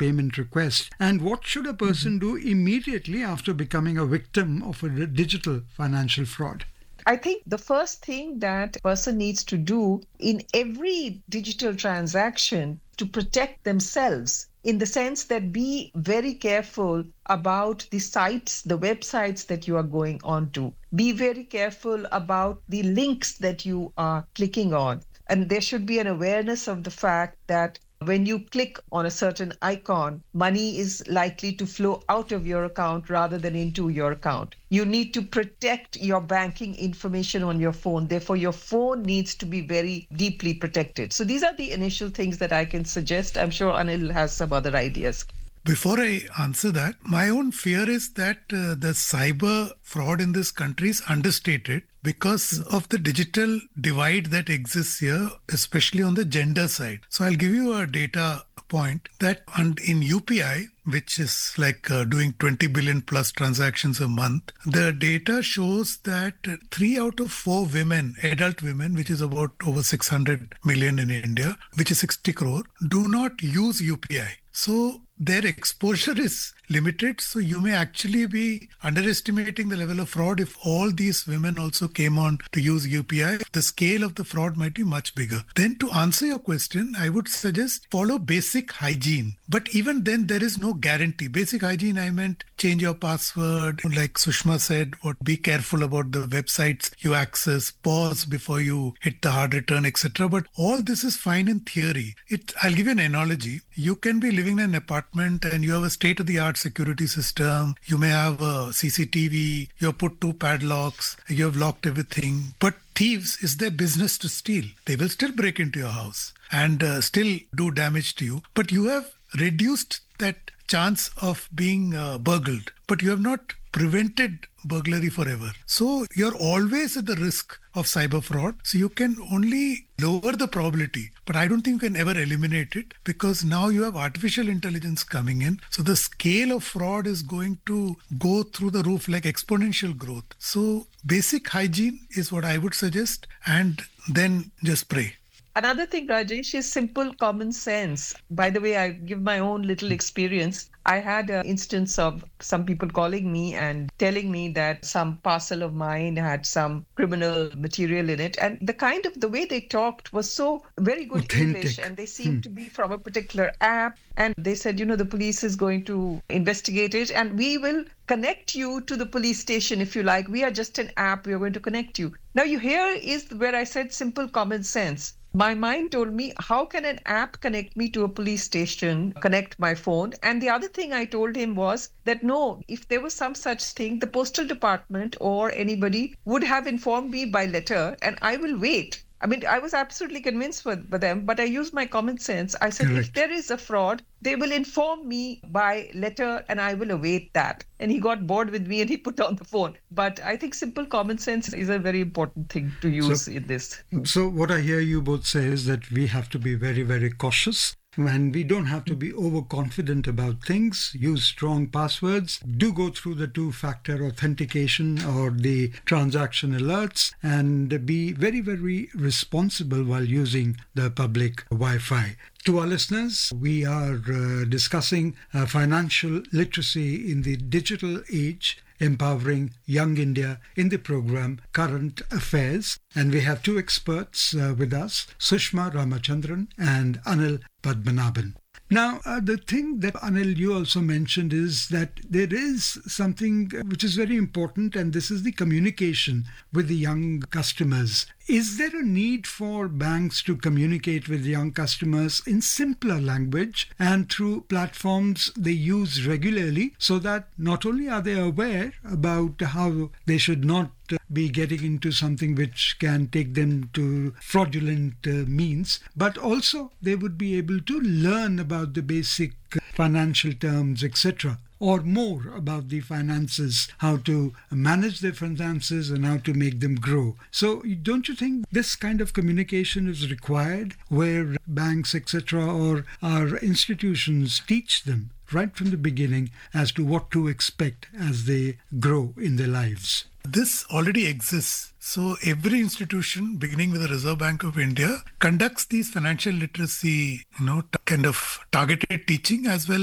payment request? And what should a person do immediately after becoming a victim of a digital financial fraud? I think the first thing that a person needs to do in every digital transaction to protect themselves, in the sense that be very careful about the sites, the websites that you are going on to. Be very careful about the links that you are clicking on. And there should be an awareness of the fact that when you click on a certain icon, money is likely to flow out of your account rather than into your account. You need to protect your banking information on your phone. Therefore, your phone needs to be very deeply protected. So these are the initial things that I can suggest. I'm sure Anil has some other ideas. Before I answer that, my own fear is that the cyber fraud in this country is understated because of the digital divide that exists here, especially on the gender side. So I'll give you a data point that in UPI, which is like doing 20 billion plus transactions a month, the data shows that 3 out of 4 women, adult women, which is about over 600 million in India, which is 60 crore, do not use UPI. So their exposure is limited. So you may actually be underestimating the level of fraud. If all these women also came on to use UPI, the scale of the fraud might be much bigger. Then to answer your question, I would suggest follow basic hygiene. But even then, there is no guarantee. Basic hygiene, I meant change your password. Like Sushma said, be careful about the websites you access, pause before you hit the hard return, etc. But all this is fine in theory. I'll give you an analogy. You can be living in an apartment and you have a state-of-the-art security system. You may have a CCTV. You have put 2 padlocks. You have locked everything. But thieves, is their business to steal. They will still break into your house and still do damage to you. But you have reduced that chance of being burgled. But you have not prevented burglary forever. So you're always at the risk of cyber fraud. So you can only lower the probability, but I don't think you can ever eliminate it because now you have artificial intelligence coming in. So the scale of fraud is going to go through the roof like exponential growth. So basic hygiene is what I would suggest, and then just pray. Another thing, Rajesh, is simple common sense. By the way, I give my own little experience. I had an instance of some people calling me and telling me that some parcel of mine had some criminal material in it. And the way they talked was so very good authentic English, and they seemed to be from a particular app. And they said, the police is going to investigate it and we will connect you to the police station if you like. We are just an app. We are going to connect you. Now, here is where I said simple common sense. My mind told me, how can an app connect me to a police station, connect my phone? And the other thing I told him was that no, if there was some such thing, the postal department or anybody would have informed me by letter and I will wait. I mean, I was absolutely convinced by them, but I used my common sense. I said, Correct. If there is a fraud, they will inform me by letter and I will await that. And he got bored with me and he put down the phone. But I think simple common sense is a very important thing to use in this. So what I hear you both say is that we have to be very, very cautious. And we don't have to be overconfident about things. Use strong passwords. Do go through the 2-factor authentication or the transaction alerts, and be very, very responsible while using the public Wi-Fi. To our listeners, we are discussing financial literacy in the digital age, empowering young India in the program Current Affairs. And we have 2 experts with us, Sushma Ramachandran and Anil Padmanabhan. Now, the thing that Anil, you also mentioned is that there is something which is very important, and this is the communication with the young customers. Is there a need for banks to communicate with young customers in simpler language and through platforms they use regularly, so that not only are they aware about how they should not be getting into something which can take them to fraudulent means, but also they would be able to learn about the basic financial terms, etc., or more about the finances, how to manage their finances and how to make them grow. So don't you think this kind of communication is required, where banks, etc., or our institutions teach them right from the beginning as to what to expect as they grow in their lives? This already exists. So every institution, beginning with the Reserve Bank of India, conducts these financial literacy, kind of targeted teaching as well